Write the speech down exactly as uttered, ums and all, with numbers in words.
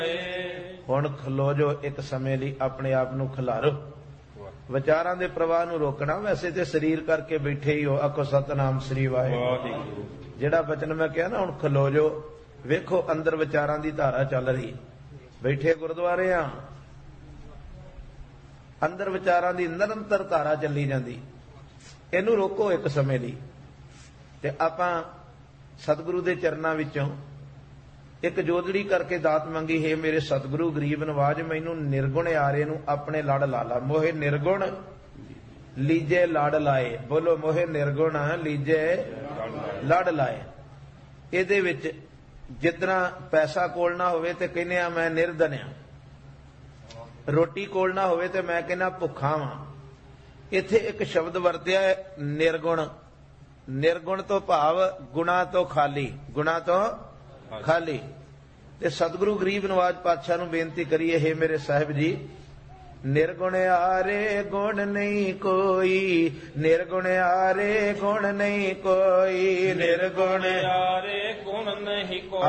ਹੁਣ ਖਲੋ ਜੋ ਇੱਕ ਸਮੇਂ ਲਈ, ਆਪਣੇ ਆਪ ਨੂੰ ਖਿਲਾਰੋ। ਵਿਚਾਰਾਂ ਦੇ ਪ੍ਰਵਾਹ ਨੂੰ ਰੋਕਣਾ। ਵੈਸੇ ਤੇ ਸਰੀਰ ਕਰਕੇ ਬੈਠੇ ਹੀ ਹੋ, ਆਖੋ ਸਤਨਾਮ ਸ੍ਰੀ ਵਾਹਿਗੁਰੂ। ਜਿਹੜਾ ਬਚਨ ਮੈਂ ਕਿਹਾ ਨਾ, ਹੁਣ ਖਲੋ ਜੋ, ਵੇਖੋ ਅੰਦਰ ਵਿਚਾਰਾਂ ਦੀ ਧਾਰਾ ਚੱਲ ਰਹੀ। ਬੈਠੇ ਗੁਰਦੁਆਰੇ ਆ, ਅੰਦਰ ਵਿਚਾਰਾਂ ਦੀ ਨਿਰੰਤਰ ਧਾਰਾ ਚੱਲੀ ਜਾਂਦੀ। ਇਹਨੂੰ ਰੋਕੋ ਇੱਕ ਸਮੇਂ ਲਈ। ਤੇ ਆਪਾਂ ਸਤਿਗੁਰੂ ਦੇ ਚਰਨਾਂ ਵਿੱਚੋਂ ਇੱਕ ਜੋਦੜੀ ਕਰਕੇ ਦਾਤ ਮੰਗੀ, ਹੈ ਮੇਰੇ ਸਤਿਗੁਰੂ ਗਰੀਬ ਨਵਾਜ, ਮੈਨੂੰ ਨਿਰਗੁਣ ਆਰੇ ਨੂੰ ਆਪਣੇ ਲੜ ਲਾ ਲਾ। ਮੋਹੇ ਨਿਰਗੁਣ ਲੀਜੇ ਲੜ ਲਾਏ। ਬੋਲੋ, ਮੋਹੇ ਨਿਰਗੁਣ ਲੀਜੇ ਲੜ ਲਾਏ। ਇਹਦੇ ਵਿੱਚ ਜਿਤਨਾ ਪੈਸਾ ਕੋਲ ਨਾ ਹੋਵੇ ਤੇ ਕਹਿੰਦੇ ਆ ਮੈਂ ਨਿਰਧਨ ਆ, ਰੋਟੀ ਕੋਲ ਨਾ ਹੋਵੇ ਤੇ ਮੈਂ ਕਹਿੰਦਾ ਭੁੱਖਾ ਵਾਂ। ਇੱਥੇ ਇੱਕ ਸ਼ਬਦ ਵਰਤਿਆ ਨਿਰਗੁਣ। ਨਿਰਗੁਣ ਤੋਂ ਭਾਵ ਗੁਣਾ ਤੋਂ ਖਾਲੀ, ਗੁਣਾ ਤੋਂ ਖਾਲੀ। ਤੇ ਸਤਿਗੁਰੂ ਗਰੀਬ ਨਵਾਜ ਪਾਤਸ਼ਾਹ ਨੂੰ ਬੇਨਤੀ ਕਰੀਏ, ਹੈ ਮੇਰੇ ਸਾਹਿਬ ਜੀ, ਨਿਰਗੁਣ ਆਰੇ ਗੁਣ ਨਹੀਂ ਕੋਈ, ਨਿਰਗੁਣ ਆਰੇ ਗੁਣ ਨਹੀਂ ਕੋਈ, ਨਿਰਗੁਣ ਆਰੇ ਗੁਣ ਨਹੀਂ ਕੋਈ।